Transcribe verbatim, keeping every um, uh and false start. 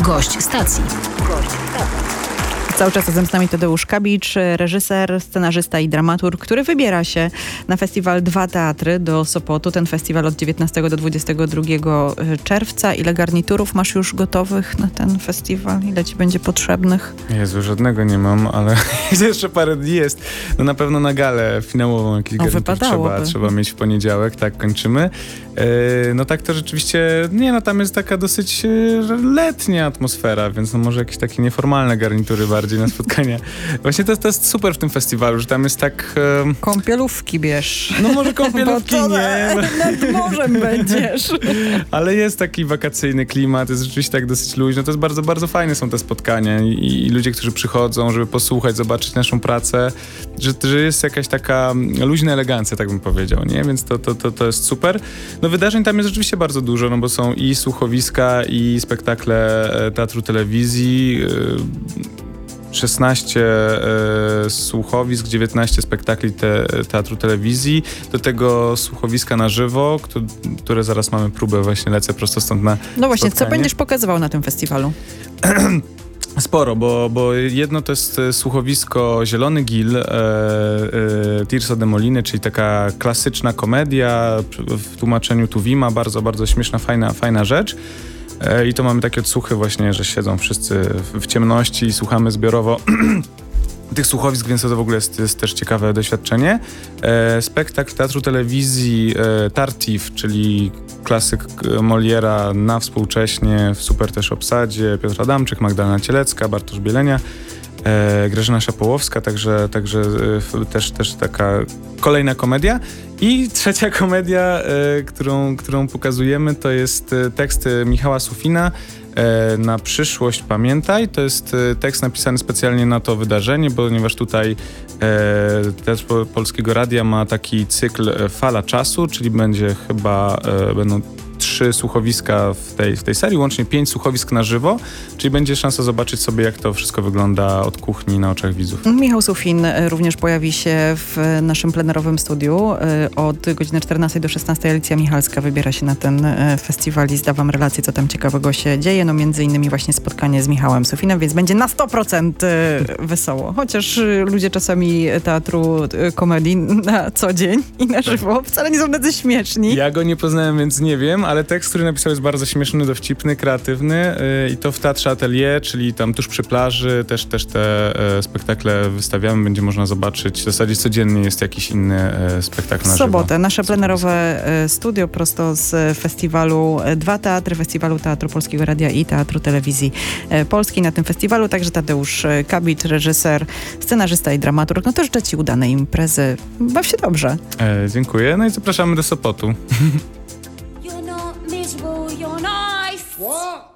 Gość stacji. Cały czas razem z nami Tadeusz Kabicz, reżyser, scenarzysta i dramaturg, który wybiera się na festiwal Dwa Teatry do Sopotu. Ten festiwal od dziewiętnastego do dwudziestego drugiego czerwca. Ile garniturów masz już gotowych na ten festiwal? Ile ci będzie potrzebnych? Jezu, żadnego nie mam, ale jeszcze parę dni jest. No na pewno na galę finałową jakiś garnitur trzeba, trzeba mieć w poniedziałek. Tak, kończymy. Yy, no tak to rzeczywiście, nie no tam jest taka dosyć yy, letnia atmosfera, więc no może jakieś takie nieformalne garnitury bardziej na spotkania. Właśnie to, to jest super w tym festiwalu, że tam jest tak... Yy... Kąpielówki bierz. No może kąpielówki nie. Nad morzem będziesz. Ale jest taki wakacyjny klimat, jest rzeczywiście tak dosyć luźno. To jest bardzo, bardzo fajne są te spotkania i, i ludzie, którzy przychodzą, żeby posłuchać, zobaczyć naszą pracę, że, że jest jakaś taka luźna elegancja, tak bym powiedział, nie? Więc to, to, to, to jest super. No wydarzeń tam jest rzeczywiście bardzo dużo, no bo są i słuchowiska, i spektakle teatru, telewizji, szesnaście e, słuchowisk, dziewiętnaście spektakli te, teatru, telewizji, do tego słuchowiska na żywo, które, które zaraz mamy próbę, właśnie lecę prosto stąd na No właśnie, spotkanie. Co będziesz pokazywał na tym festiwalu? Sporo, bo, bo jedno to jest słuchowisko Zielony Gil, e, e, Tirso de Moliny, czyli taka klasyczna komedia w tłumaczeniu Tuwima, bardzo, bardzo śmieszna, fajna, fajna rzecz. E, I to mamy takie odsłuchy właśnie, że siedzą wszyscy w, w ciemności i słuchamy zbiorowo tych słuchowisk, więc to w ogóle jest, jest też ciekawe doświadczenie. E, spektakl teatru, telewizji e, Tartif, czyli klasyk Moliera na współcześnie, w super też obsadzie. Piotr Adamczyk, Magdalena Cielecka, Bartosz Bielenia, e, Grażyna Szapołowska, także, także e, też, też taka kolejna komedia. I trzecia komedia, e, którą, którą pokazujemy, to jest tekst Michała Sufina, Na przyszłość pamiętaj. To jest tekst napisany specjalnie na to wydarzenie, ponieważ tutaj e, Teatr Polskiego Radia ma taki cykl Fala Czasu, czyli będzie chyba, e, będą trzy słuchowiska w tej, w tej serii, łącznie pięć słuchowisk na żywo, czyli będzie szansa zobaczyć sobie, jak to wszystko wygląda od kuchni na oczach widzów. Michał Sufin również pojawi się w naszym plenerowym studiu. Od godziny czternastej do szesnastej Alicja Michalska wybiera się na ten festiwal i zdawam relację, co tam ciekawego się dzieje. No między innymi właśnie spotkanie z Michałem Sufinem, więc będzie na sto procent wesoło. Chociaż ludzie czasami teatru komedii na co dzień i na żywo wcale nie są tacy śmieszni. Ja go nie poznałem, więc nie wiem, ale tekst, który napisał, jest bardzo śmieszny, dowcipny, kreatywny yy, i to w Teatrze Atelier, czyli tam tuż przy plaży, też, też te yy, spektakle wystawiamy, będzie można zobaczyć. W zasadzie codziennie jest jakiś inny yy, spektakl na żywo. W sobotę nasze plenerowe yy, studio prosto z festiwalu Dwa Teatry, Festiwalu Teatru Polskiego Radia i Teatru Telewizji yy, Polskiej. Na tym festiwalu także Tadeusz Kabicz, reżyser, scenarzysta i dramaturg. No to życzę ci udanej imprezy. Baw się dobrze. E, dziękuję. No i zapraszamy do Sopotu. You're not miserable, you're nice. What?